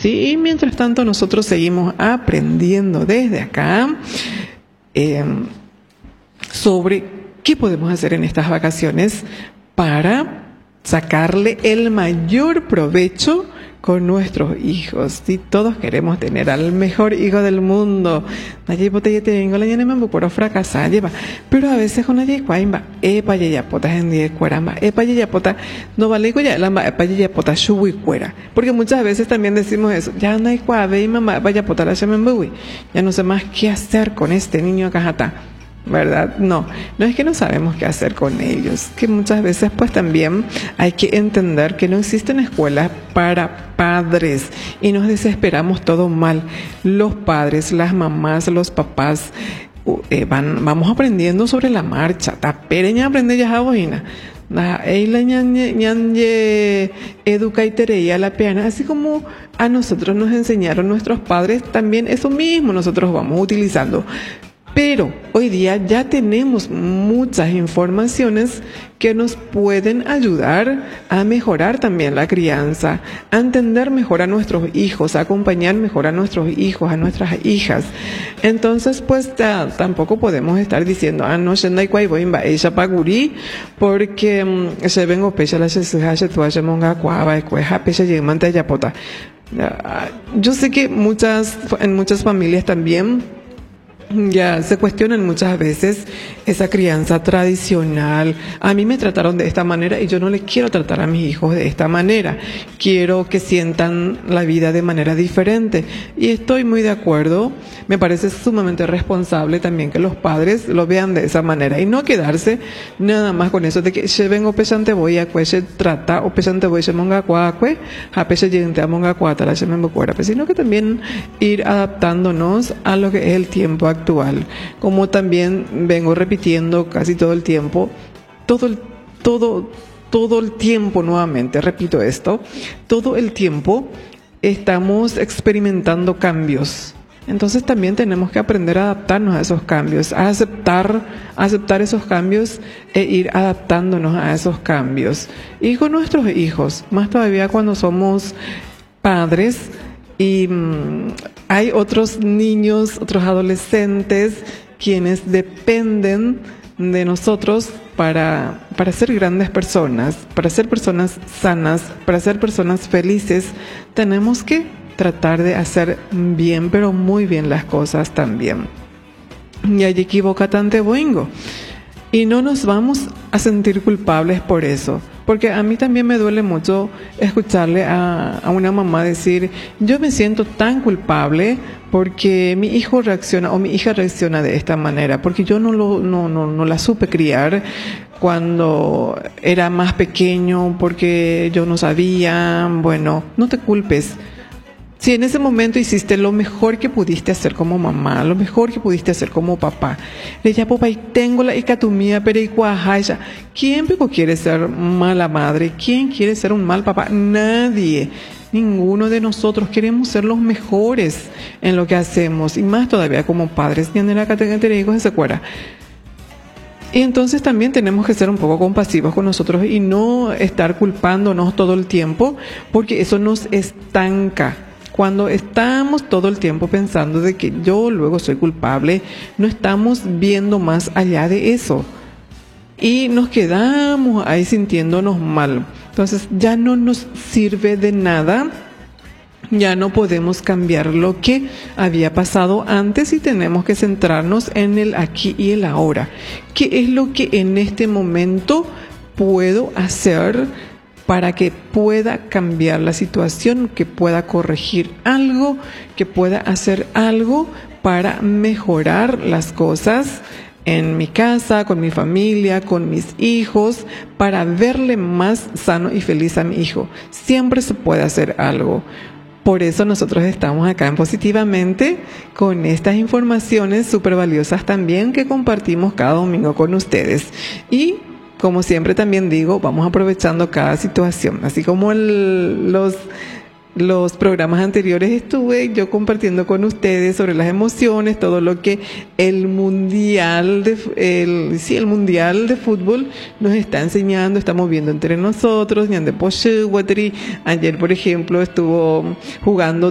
¿sí? Y mientras tanto nosotros seguimos aprendiendo desde acá sobre qué podemos hacer en estas vacaciones para sacarle el mayor provecho con nuestros hijos. ¿Sí? Todos queremos tener al mejor hijo del mundo. Pero a veces con no vale porque muchas veces también decimos eso. Ya no hay ya no sé más qué hacer con este niño acá. ¿Verdad? No es que no sabemos qué hacer con ellos, que muchas veces pues también hay que entender que no existen escuelas para padres y nos desesperamos todo mal. Los padres, las mamás, los papás vamos aprendiendo sobre la marcha. Tapereña aprende ya jaboina. Educa y tereía la piana, así como a nosotros nos enseñaron nuestros padres, también eso mismo nosotros vamos utilizando. Pero hoy día ya tenemos muchas informaciones que nos pueden ayudar a mejorar también la crianza, a entender mejor a nuestros hijos, a acompañar mejor a nuestros hijos, a nuestras hijas. Entonces, pues tampoco podemos estar diciendo, no, ella paguri, porque se vengo pecha la se tuaya monga cuava, cueja pecha llegmante yapota. Yo sé que en muchas familias también ya se cuestionan muchas veces esa crianza tradicional. A mí me trataron de esta manera y yo no le quiero tratar a mis hijos de esta manera. Quiero que sientan la vida de manera diferente. Y estoy muy de acuerdo. Me parece sumamente responsable también que los padres lo vean de esa manera y no quedarse nada más con eso de que se vengo pesante voy a se trata o pesante voy se monga cuacue, a pese gente a monga cuatara se me cuera, sino que también ir adaptándonos a lo que es el tiempo actual, como también vengo repitiendo casi todo el tiempo, todo el tiempo, nuevamente repito esto, todo el tiempo estamos experimentando cambios. Entonces también tenemos que aprender a adaptarnos a esos cambios, a aceptar esos cambios e ir adaptándonos a esos cambios. Y con nuestros hijos, más todavía cuando somos padres, y hay otros niños, otros adolescentes, quienes dependen de nosotros para ser grandes personas, para ser personas sanas, para ser personas felices. Tenemos que tratar de hacer bien, pero muy bien las cosas también. Y hay equivocatante boingo. Y no nos vamos a sentir culpables por eso. Porque a mí también me duele mucho escucharle a una mamá decir, yo me siento tan culpable porque mi hijo reacciona o mi hija reacciona de esta manera, porque yo no la supe criar cuando era más pequeño, porque yo no sabía. Bueno, no te culpes. Si en ese momento hiciste lo mejor que pudiste hacer como mamá, lo mejor que pudiste hacer como papá, le ya papá y tengo la icatumía pero iguajaya. ¿Quién quiere ser mala madre? ¿Quién quiere ser un mal papá? Nadie. Ninguno de nosotros queremos ser los mejores en lo que hacemos, y más todavía como padres. Y entonces también tenemos que ser un poco compasivos con nosotros y no estar culpándonos todo el tiempo, porque eso nos estanca. Cuando estamos todo el tiempo pensando de que yo luego soy culpable, no estamos viendo más allá de eso. Y nos quedamos ahí sintiéndonos mal. Entonces ya no nos sirve de nada. Ya no podemos cambiar lo que había pasado antes y tenemos que centrarnos en el aquí y el ahora. ¿Qué es lo que en este momento puedo hacer para que pueda cambiar la situación, que pueda corregir algo, que pueda hacer algo para mejorar las cosas en mi casa, con mi familia, con mis hijos, para verle más sano y feliz a mi hijo? Siempre se puede hacer algo. Por eso nosotros estamos acá en Positivamente con estas informaciones súper valiosas también que compartimos cada domingo con ustedes. Y como siempre también digo, vamos aprovechando cada situación. Así como los programas anteriores estuve yo compartiendo con ustedes sobre las emociones, todo lo que el mundial de fútbol nos está enseñando, estamos viendo entre nosotros. Ayer, por ejemplo, estuvo jugando